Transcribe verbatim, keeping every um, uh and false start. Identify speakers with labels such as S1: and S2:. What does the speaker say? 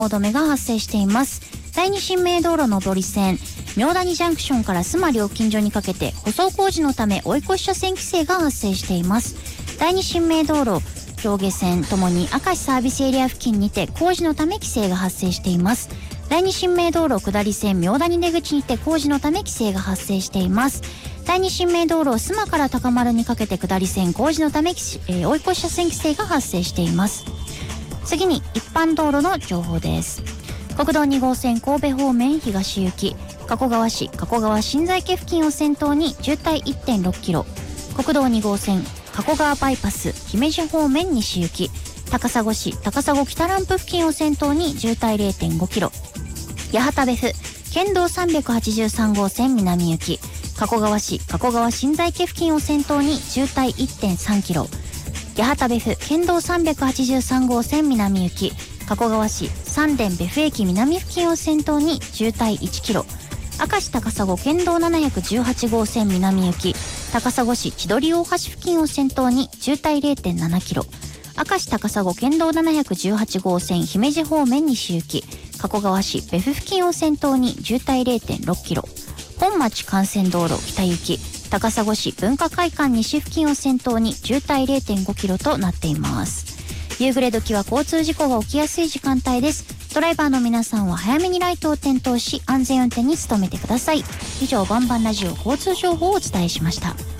S1: 止めが発生しています。第二新名道路上り線明谷ジャンクションから須磨料金所にかけて舗装工事のため追い越し車線規制が発生しています。第二新名道路上下線ともに明石サービスエリア付近にて工事のため規制が発生しています。第二新名道路下り線明谷出口にて工事のため規制が発生しています。第二新名道路須磨から高丸にかけて下り線工事のため、えー、追い越し車線規制が発生しています。次に一般道路の情報です。国道に号線神戸方面東行き加古川市加古川新在家付近を先頭に渋滞 いってんろくキロ、国道に号線加古川バイパス姫路方面西行き高砂市高砂北ランプ付近を先頭に渋滞 れいてんごキロ、八幡別府県道さんびゃくはちじゅうさん号線南行き加古川市加古川新在家付近を先頭に渋滞 いってんさんキロ、八幡別府県道さんびゃくはちじゅうさん号線南行き加古川市三連別府駅南付近を先頭に渋滞いちキロ、明石高砂県道ななひゃくじゅうはち号線南行き高砂市千鳥大橋付近を先頭に渋滞 れいてんななキロ、明石高砂県道ななひゃくじゅうはち号線姫路方面西行き加古川市別府付近を先頭に渋滞 れいてんろくキロ、本町幹線道路北行き高砂市文化会館西付近を先頭に渋滞 れいてんごキロとなっています。夕暮れ時は交通事故が起きやすい時間帯です。ドライバーの皆さんは早めにライトを点灯し安全運転に努めてください。以上バンバンラジオ交通情報をお伝えしました。